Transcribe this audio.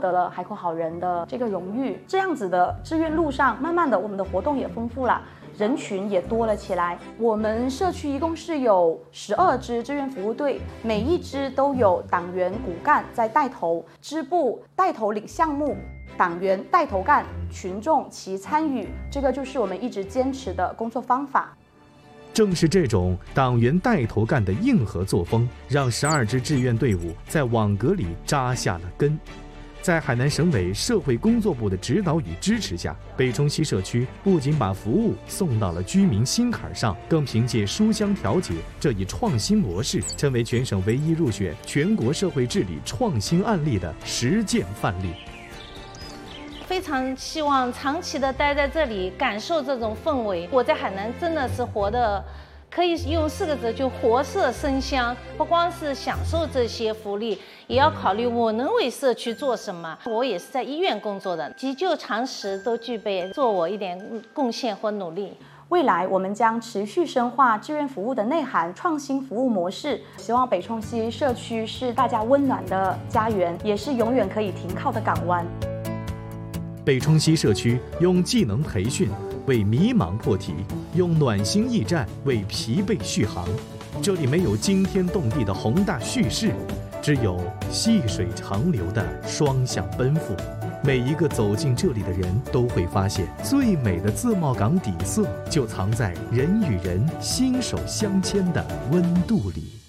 得了海口好人的这个荣誉。这样子的志愿路上，慢慢的我们的活动也丰富了，人群也多了起来。我们社区一共是有12支志愿服务队，每一支都有党员骨干在带头，支部带头领项目，党员带头干，群众齐参与，这个就是我们一直坚持的工作方法。 正是这种党员带头干的硬核作风，让12支志愿队伍在网格里扎下了根。在海南省委社会工作部的指导与支持下，北冲西社区不仅把服务送到了居民心坎上，更凭借书香调解这一创新模式，成为全省唯一入选全国社会治理创新案例的实践范例。 非常希望长期的待在这里，感受这种氛围。我在海南真的是活得，可以用4个字就活色生香。不光是享受这些福利，也要考虑我能为社区做什么。我也是在医院工作的，急救常识都具备，做我一点贡献或努力。 未来我们将持续深化志愿服务的内涵，创新服务模式，希望北冲西社区是大家温暖的家园，也是永远可以停靠的港湾。 北冲西社区用技能培训为迷茫破题，用暖心驿站为疲惫续航。这里没有惊天动地的宏大叙事，只有细水长流的双向奔赴。每一个走进这里的人都会发现，最美的自贸港底色就藏在人与人心手相牵的温度里。